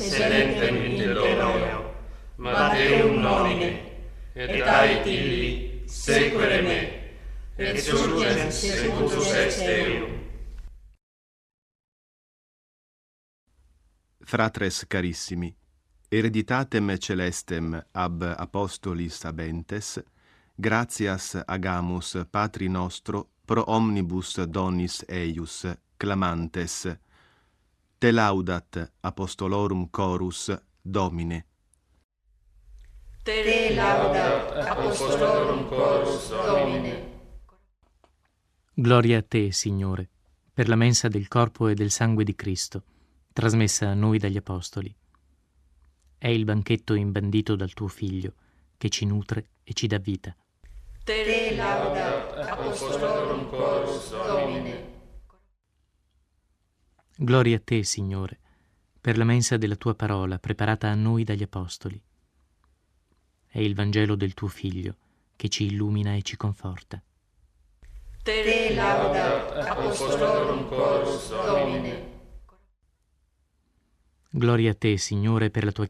sedentem in delorio, ma Deum nomine, et ait illi sequere me, et surgens secutus ex Deum. Fratres carissimi, hereditatem celestem ab apostolis habentes, gratias agamus Patri nostro pro omnibus donis eius, clamantes, te laudat apostolorum chorus, Domine. Te laudat apostolorum chorus, Domine. Gloria a te, Signore, per la mensa del corpo e del sangue di Cristo, trasmessa a noi dagli Apostoli. È il banchetto imbandito dal tuo Figlio, che ci nutre e ci dà vita. Te laudat apostolorum chorus, Domine. Gloria a te, Signore, per la mensa della tua parola preparata a noi dagli Apostoli. È il Vangelo del tuo Figlio, che ci illumina e ci conforta. Te laudat apostolorum chorus, Domine. Gloria a te, Signore, per la tua